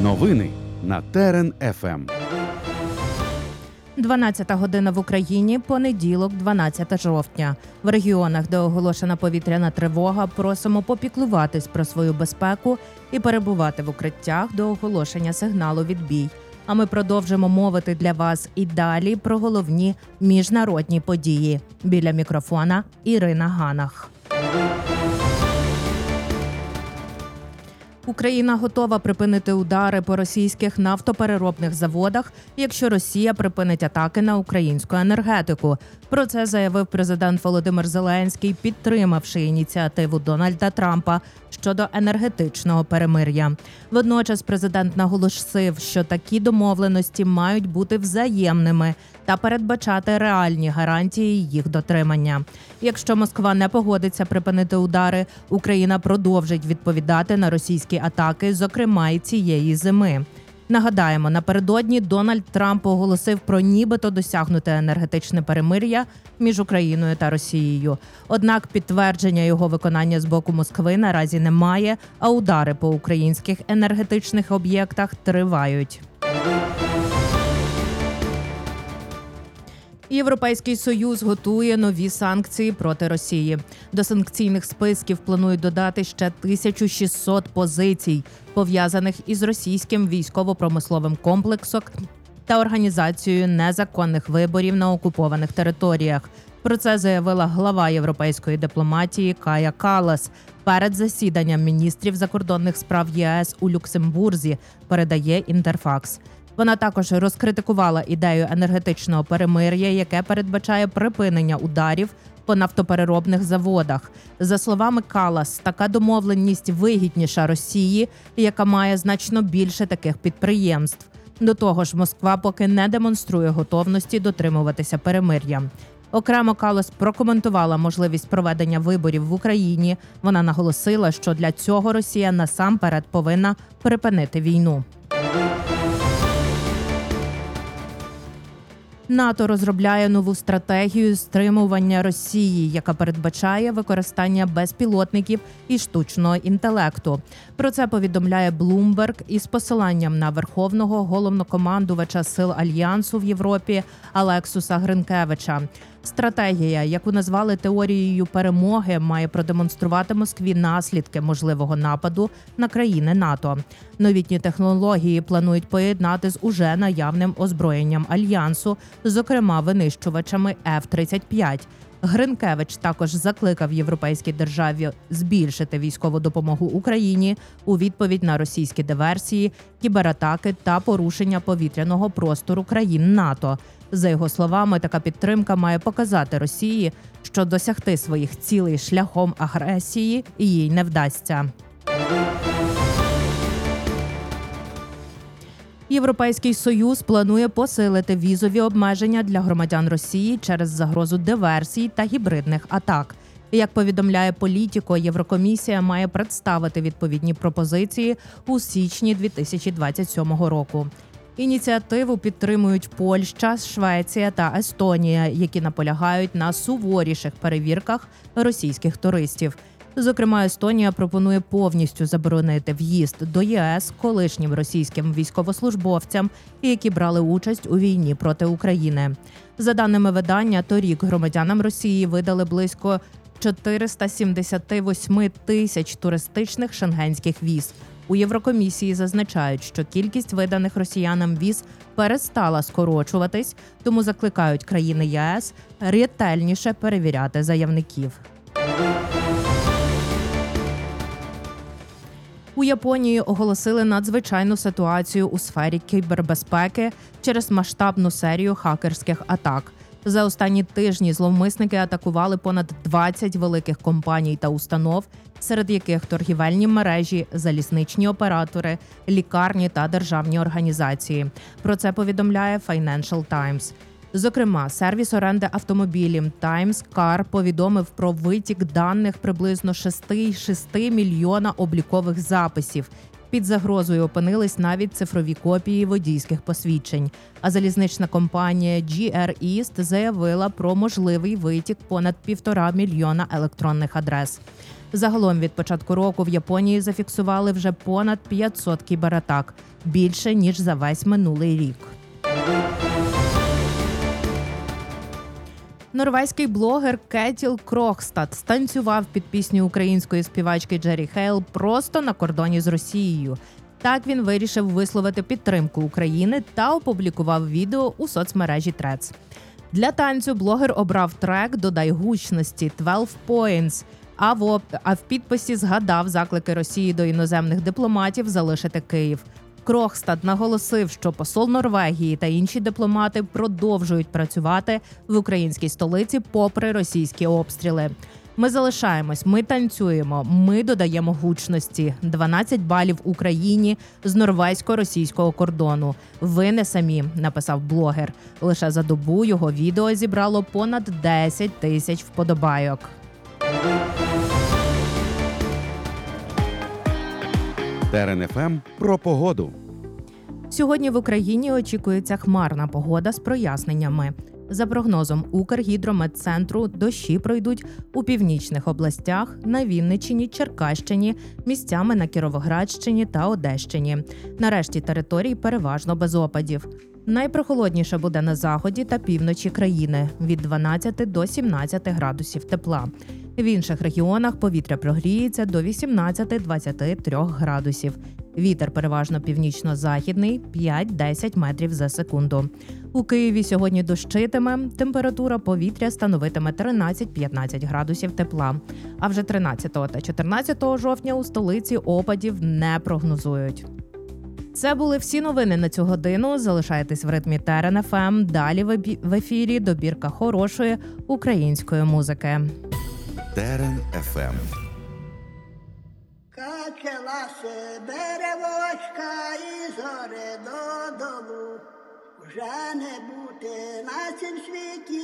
Новини на Терен ФМ. 12 година в Україні, понеділок, 12 жовтня. В регіонах, де оголошена повітряна тривога, просимо попіклуватись про свою безпеку і перебувати в укриттях до оголошення сигналу «Відбій». А ми продовжимо мовити для вас і далі про головні міжнародні події. Біля мікрофона Ірина Ганах. Україна готова припинити удари по російських нафтопереробних заводах, якщо Росія припинить атаки на українську енергетику. Про це заявив президент Володимир Зеленський, підтримавши ініціативу Дональда Трампа щодо енергетичного перемир'я. Водночас президент наголосив, що такі домовленості мають бути взаємними та передбачати реальні гарантії їх дотримання. Якщо Москва не погодиться припинити удари, Україна продовжить відповідати на російські атаки, зокрема і цієї зими. Нагадаємо, напередодні Дональд Трамп оголосив про нібито досягнуте енергетичне перемир'я між Україною та Росією. Однак підтвердження його виконання з боку Москви наразі немає, а удари по українських енергетичних об'єктах тривають. Європейський Союз готує нові санкції проти Росії. До санкційних списків планують додати ще 1600 позицій, пов'язаних із російським військово-промисловим комплексом та організацією незаконних виборів на окупованих територіях. Про це заявила глава європейської дипломатії Кая Каллас перед засіданням міністрів закордонних справ ЄС у Люксембурзі, передає Інтерфакс. Вона також розкритикувала ідею енергетичного перемир'я, яке передбачає припинення ударів по нафтопереробних заводах. За словами Каллас, така домовленість вигідніша Росії, яка має значно більше таких підприємств. До того ж, Москва поки не демонструє готовності дотримуватися перемир'я. Окремо Каллас прокоментувала можливість проведення виборів в Україні. Вона наголосила, що для цього Росія насамперед повинна припинити війну. НАТО розробляє нову стратегію стримування Росії, яка передбачає використання безпілотників і штучного інтелекту. Про це повідомляє Bloomberg із посиланням на верховного головнокомандувача сил Альянсу в Європі Алексуса Гринкевича. Стратегія, яку назвали теорією перемоги, має продемонструвати Москві наслідки можливого нападу на країни НАТО. Новітні технології планують поєднати з уже наявним озброєнням Альянсу, зокрема винищувачами F-35. Гринкевич також закликав європейські держави збільшити військову допомогу Україні у відповідь на російські диверсії, кібератаки та порушення повітряного простору країн НАТО. За його словами, така підтримка має показати Росії, що досягти своїх цілей шляхом агресії їй не вдасться. Європейський Союз планує посилити візові обмеження для громадян Росії через загрозу диверсій та гібридних атак. Як повідомляє Політіко, Єврокомісія має представити відповідні пропозиції у січні 2027 року. Ініціативу підтримують Польща, Швеція та Естонія, які наполягають на суворіших перевірках російських туристів. Зокрема, Естонія пропонує повністю заборонити в'їзд до ЄС колишнім російським військовослужбовцям, які брали участь у війні проти України. За даними видання, торік громадянам Росії видали близько 478 тисяч туристичних шенгенських віз. У Єврокомісії зазначають, що кількість виданих росіянам віз перестала скорочуватись, тому закликають країни ЄС ретельніше перевіряти заявників. У Японії оголосили надзвичайну ситуацію у сфері кібербезпеки через масштабну серію хакерських атак. За останні тижні зловмисники атакували понад 20 великих компаній та установ, серед яких торгівельні мережі, залізничні оператори, лікарні та державні організації. Про це повідомляє Financial Times. Зокрема, сервіс оренди автомобілів Times Car повідомив про витік даних приблизно 6,6 мільйона облікових записів. Під загрозою опинились навіть цифрові копії водійських посвідчень. А залізнична компанія GR East заявила про можливий витік понад 1,5 мільйона електронних адрес. Загалом від початку року в Японії зафіксували вже понад 500 кібератак – більше, ніж за весь минулий рік. Норвезький блогер Кетіл Крогстад станцював під пісню української співачки Джері Хейл просто на кордоні з Росією. Так він вирішив висловити підтримку України та опублікував відео у соцмережі Threads. Для танцю блогер обрав трек «Додай гучності» «12 Points», а в підписі згадав заклики Росії до іноземних дипломатів залишити Київ. Крогстад наголосив, що посол Норвегії та інші дипломати продовжують працювати в українській столиці попри російські обстріли. Ми залишаємось, ми танцюємо, ми додаємо гучності. 12 балів Україні з норвезько-російського кордону. Ви не самі, написав блогер. Лише за добу його відео зібрало понад 10 тисяч вподобайок. Терен ФМ про погоду. Сьогодні в Україні очікується хмарна погода з проясненнями. За прогнозом Укргідрометцентру, дощі пройдуть у північних областях, на Вінниччині, Черкащині, місцями на Кіровоградщині та Одещині. На решті територій переважно без опадів. Найпрохолодніше буде на заході та півночі країни – від 12 до 17 градусів тепла. В інших регіонах повітря прогріється до 18-23 градусів. Вітер переважно північно-західний – 5-10 метрів за секунду. У Києві сьогодні дощитиме, температура повітря становитиме 13-15 градусів тепла. А вже 13 та 14 жовтня у столиці опадів не прогнозують. Це були всі новини на цю годину. Залишайтесь в ритмі Терен ФМ. Далі в ефірі добірка хорошої української музики. Терен ФМ. Качалася беревочка і зори додолу, вже не бути на цім світі.